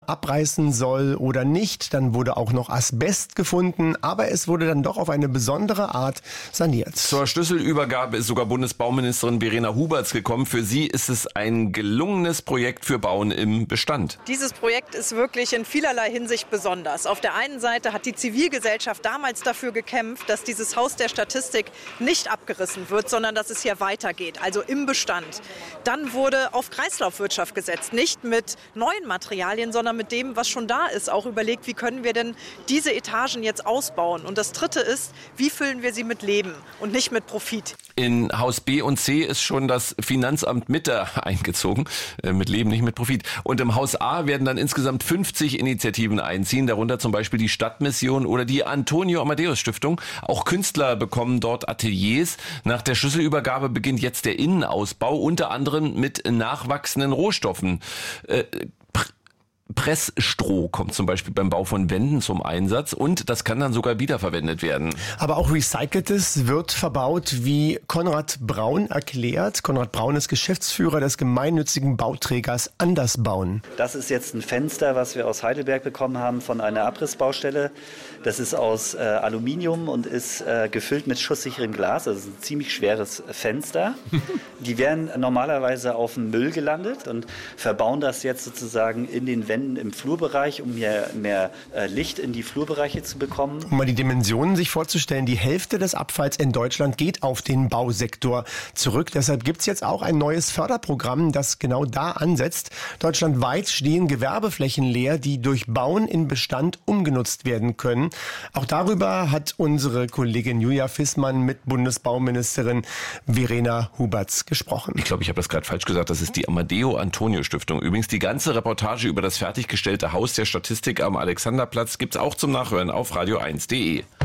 abreißen soll oder nicht. Dann wurde auch noch Asbest gefunden, aber es wurde dann doch auf eine besondere Art saniert. Zur Schlüsselübergabe ist sogar Bundesbauministerin Verena Huberts gekommen. Für sie ist es ein gelungenes Projekt für Bauen im Bestand. Dieses Projekt ist wirklich in vielerlei Hinsicht besonders. Auf der einen Seite hat die Zivilgesellschaft damals dafür gekämpft, dass dieses Haus der Statistik nicht abgerissen wird, sondern dass es hier weitergeht, also im Bestand. Dann wurde auf Kreislaufwirtschaft gesetzt, nicht mit neuen Materialien, sondern mit dem, was schon da ist. Auch überlegt, wie können wir denn diese Etagen jetzt ausbauen. Und das Dritte ist, wie füllen wir sie mit Leben und nicht mit Profit. In Haus B und C ist schon das Finanzamt Mitte eingezogen. Mit Leben, nicht mit Profit. Und im Haus A werden dann insgesamt 50 Initiativen einziehen, darunter zum Beispiel die Stadtmission oder die Antonio Amadeus Stiftung. Auch Künstler bekommen dort Ateliers. Nach der Schlüsselübergabe beginnt jetzt der Innenausbau, unter anderem mit nachwachsenden Rohstoffen. Pressstroh kommt zum Beispiel beim Bau von Wänden zum Einsatz und das kann dann sogar wiederverwendet werden. Aber auch Recyceltes wird verbaut, wie Konrad Braun erklärt. Konrad Braun ist Geschäftsführer des gemeinnützigen Bauträgers Andersbauen. Das ist jetzt ein Fenster, was wir aus Heidelberg bekommen haben von einer Abrissbaustelle. Das ist aus Aluminium und ist gefüllt mit schusssicherem Glas. Das ist ein ziemlich schweres Fenster. Die werden normalerweise auf dem Müll gelandet und verbauen das jetzt sozusagen in den Wänden im Flurbereich, um mehr Licht in die Flurbereiche zu bekommen. Um mal die Dimensionen sich vorzustellen, die Hälfte des Abfalls in Deutschland geht auf den Bausektor zurück. Deshalb gibt es jetzt auch ein neues Förderprogramm, das genau da ansetzt. Deutschlandweit stehen Gewerbeflächen leer, die durch Bauen in Bestand umgenutzt werden können. Auch darüber hat unsere Kollegin Julia Fissmann mit Bundesbauministerin Verena Huberts gesprochen. Ich glaube, ich habe das gerade falsch gesagt. Das ist die Amadeo Antonio Stiftung. Übrigens, die ganze Reportage über das fertiggestellte Haus der Statistik am Alexanderplatz gibt's auch zum Nachhören auf radio1.de.